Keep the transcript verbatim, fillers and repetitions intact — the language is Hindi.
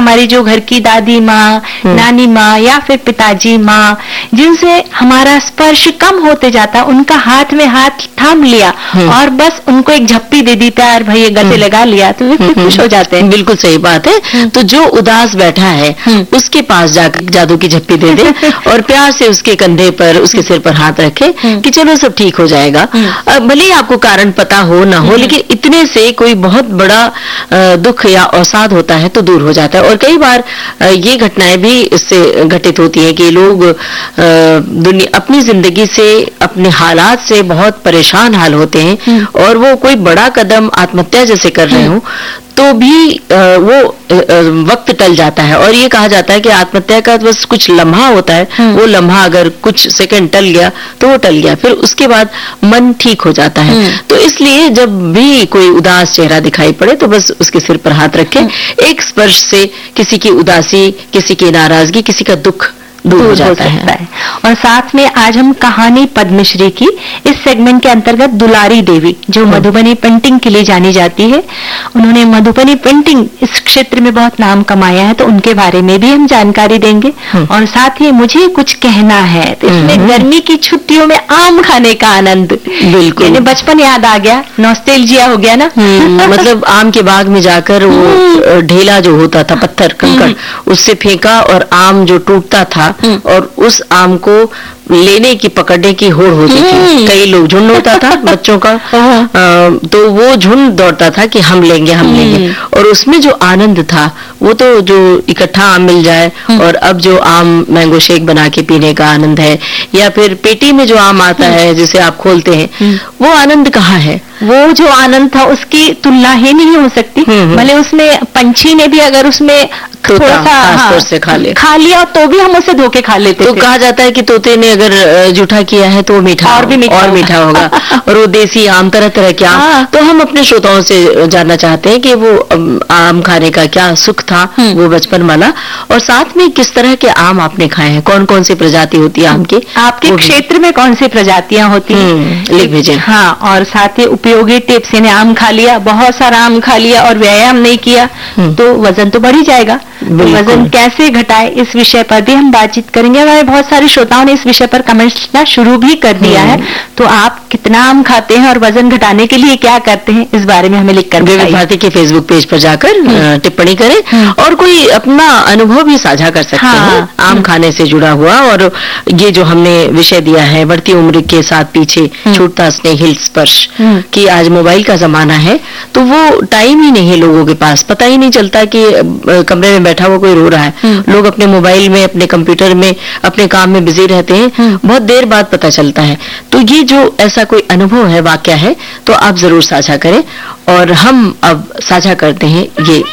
हमारी जो घर की दादी माँ, नानी माँ या फिर पिताजी माँ, जिनसे हमारा स्पर्श कम होते जाता, उनका हाथ में हाथ थाम लिया और बस उनको एक झप्पी दे दी, प्यार भैया गले लगा लिया, तो वे खुश हो जाते हैं। बिल्कुल सही बात है। तो जो उदास बैठा है उसके पास जाकर जादू की झप्पी दे दे और प्यार से उसके कंधे पर, उसके सिर पर हाथ रखे कि चलो सब ठीक हो जाएगा। भले ही आपको कारण पता हो ना हो, लेकिन इतने से कोई बहुत बड़ा दुख या अवसाद होता है तो दूर हो जाता है। और कई बार ये घटनाएं भी इससे घटित होती है कि लोग दुनिया अपनी जिंदगी से, अपने हालात से बहुत परेशान हाल होते हैं और वो कोई बड़ा कदम आत्महत्या जैसे कर रहे हो तो भी वो वक्त टल जाता है। और ये कहा जाता है कि आत्महत्या का बस कुछ लम्हा होता है, वो लम्हा अगर कुछ सेकंड टल गया तो वो टल गया, फिर उसके बाद मन ठीक हो जाता है। तो इसलिए जब भी कोई उदास चेहरा दिखाई पड़े तो बस उसके सिर पर हाथ रखें। एक स्पर्श से किसी की उदासी, किसी की नाराजगी, किसी का दुख दूर हो जाता है। है। और साथ में आज हम कहानी पद्मश्री की इस सेगमेंट के अंतर्गत दुलारी देवी, जो मधुबनी पेंटिंग के लिए जानी जाती है, उन्होंने मधुबनी पेंटिंग इस क्षेत्र में बहुत नाम कमाया है, तो उनके बारे में भी हम जानकारी देंगे। और साथ ही मुझे कुछ कहना है, तो इसमें गर्मी की छुट्टियों में आम खाने का आनंद, बिल्कुल बचपन याद आ गया, नॉस्टैल्जिया हो गया ना। मतलब आम के बाग में जाकर वो ढेला जो होता था, पत्थर कंकड़, उससे फेंका और आम जो टूटता था और उस आम को लेने की, पकड़ने की होड़ होती थी। कई लोग, झुंड होता था बच्चों का, आ, तो वो झुंड दौड़ता था कि हम लेंगे हम लेंगे। और उसमें जो आनंद था वो तो जो इकट्ठा आम मिल जाए, और अब जो आम मैंगो शेक बना के पीने का आनंद है, या फिर पेटी में जो आम आता है जिसे आप खोलते हैं, वो आनंद कहाँ है? वो जो आनंद था उसकी तुलना ही नहीं हो सकती। भले उसमें पंछी ने भी अगर उसमें थोड़ा सा हाँ, से खा लिया खा लिया तो भी हम उसे धोके खा लेते तो थे। कहा जाता है कि तोते ने अगर जूठा किया है तो वो मीठा और भी मीठा और मीठा होगा। और वो देसी आम, तरह तरह के आम। हाँ। तो हम अपने श्रोताओं से जानना चाहते हैं कि वो आम खाने का क्या सुख था, वो बचपन वाला, और साथ में किस तरह के आम आपने खाए हैं, कौन कौन सी प्रजाति होती है आम की, आपके क्षेत्र में कौन सी प्रजातियां होती हैं, लिख भेजें। हाँ, और साथ ही उपयोगी टिप्स, यानी आम खा लिया, बहुत सारा आम खा लिया और व्यायाम नहीं किया तो वजन तो बढ़ ही जाएगा। तो वजन कैसे घटाए, इस विषय पर भी हम बातचीत करेंगे। हमारे बहुत सारे श्रोताओं ने इस विषय पर कमेंट्स लिखना शुरू भी कर दिया है, तो आप कितना आम खाते हैं और वजन घटाने के लिए क्या करते हैं, इस बारे में हमें लिखकर विविध भारती के फेसबुक पेज पर जाकर टिप्पणी करें और कोई अपना अनुभव भी साझा कर सकते हैं आम खाने से जुड़ा हुआ। और ये जो हमने विषय दिया है, बढ़ती उम्र के साथ पीछे छूटता स्नेहिल स्पर्श, कि आज मोबाइल का जमाना है तो वो टाइम ही नहीं है लोगों के पास, पता ही नहीं चलता कि कमरे में बैठा हुआ कोई रो रहा है। लोग अपने मोबाइल में, अपने कंप्यूटर में, अपने काम में बिजी रहते हैं, बहुत देर बाद पता चलता है। तो ये जो ऐसा कोई अनुभव है, वाकया है, तो आप जरूर साझा करें। और हम अब साझा करते हैं ये